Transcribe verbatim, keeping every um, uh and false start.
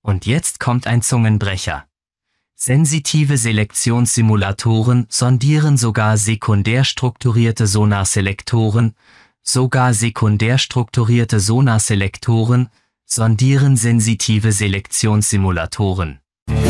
Und jetzt kommt ein Zungenbrecher. Sensitive Selektionssimulatoren sondieren sogar sekundär strukturierte Sonarselektoren, sogar sekundär strukturierte Sonarselektoren sondieren sensitive Selektionssimulatoren.